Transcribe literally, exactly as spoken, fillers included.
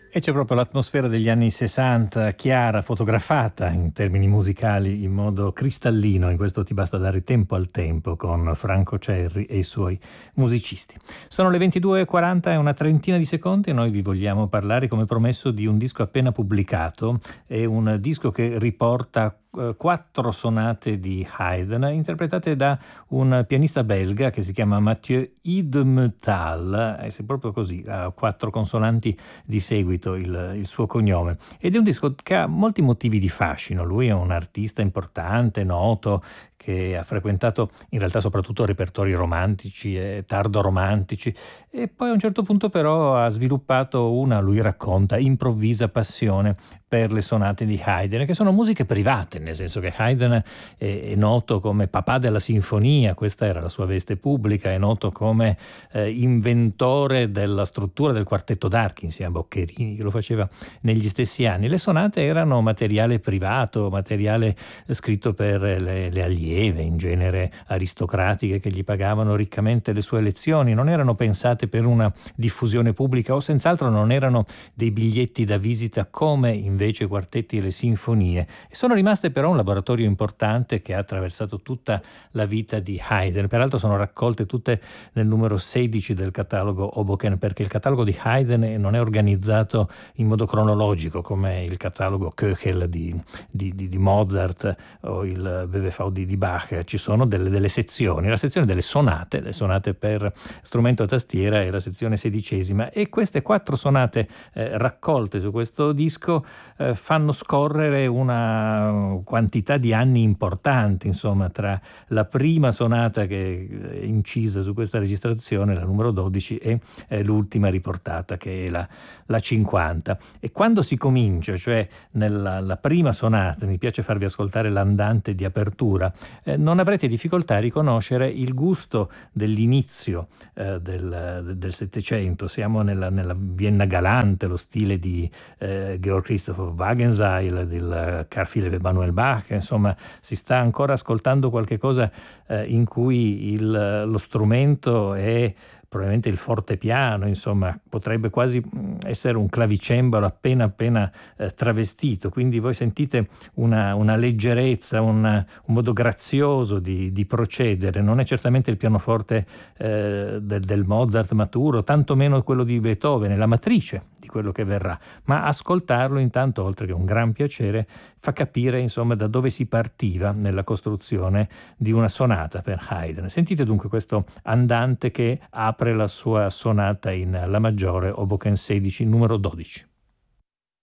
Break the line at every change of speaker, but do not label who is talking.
E c'è proprio l'atmosfera degli anni sessanta, chiara, fotografata in termini musicali in modo cristallino, in questo Ti basta dare tempo al tempo, con Franco Cerri e i suoi musicisti. Sono le ventidue e quaranta e una trentina di secondi e noi vi vogliamo parlare, come promesso, di un disco appena pubblicato. È un disco che riporta quattro sonate di Haydn interpretate da un pianista belga che si chiama Mathieu Idmetal, e se proprio così, ha quattro consonanti di seguito il, il suo cognome, ed è un disco che ha molti motivi di fascino. Lui è un artista importante, noto, che ha frequentato in realtà soprattutto repertori romantici e tardo romantici, e poi a un certo punto però ha sviluppato una, lui racconta, improvvisa passione per le sonate di Haydn, che sono musiche private, nel senso che Haydn è, è noto come papà della sinfonia, questa era la sua veste pubblica, è noto come eh, inventore della struttura del quartetto d'archi insieme a Boccherini, che lo faceva negli stessi anni. Le sonate erano materiale privato, materiale scritto per le, le allieve, in genere aristocratiche, che gli pagavano riccamente le sue lezioni, non erano pensate per una diffusione pubblica, o senz'altro non erano dei biglietti da visita come invece i quartetti e le sinfonie, e sono rimaste però un laboratorio importante che ha attraversato tutta la vita di Haydn. Peraltro sono raccolte tutte nel numero sedici del catalogo Hoboken, perché il catalogo di Haydn non è organizzato in modo cronologico come il catalogo Köchel di, di, di, di Mozart o il B V V di, di Bach. Ci sono delle, delle sezioni, la sezione delle sonate, le sonate per strumento a tastiera è la sezione sedicesima, e queste quattro sonate eh, raccolte su questo disco eh, fanno scorrere una quantità di anni importanti, insomma, tra la prima sonata che è incisa su questa registrazione, la numero dodici, e eh, l'ultima riportata, che è la, la cinquanta. E quando si comincia, cioè nella la prima sonata, mi piace farvi ascoltare l'andante di apertura, eh, non avrete difficoltà a riconoscere il gusto dell'inizio eh, del, del Settecento. Siamo nella, nella Vienna galante, lo stile di eh, Georg Christoph Wagenseil, del Carl Philipp Emanuel Bach. Insomma, si sta ancora ascoltando qualche cosa eh, in cui il, lo strumento è probabilmente il fortepiano, insomma, potrebbe quasi essere un clavicembalo appena appena eh, travestito. Quindi voi sentite una, una leggerezza, una, un modo grazioso di, di procedere. Non è certamente il pianoforte eh, del, del Mozart maturo, tantomeno quello di Beethoven, è la matrice di quello che verrà, ma ascoltarlo intanto, oltre che un gran piacere, fa capire insomma da dove si partiva nella costruzione di una sonata per Haydn. Sentite dunque questo andante che apre la sua sonata in La maggiore Hoboken sedici numero dodici.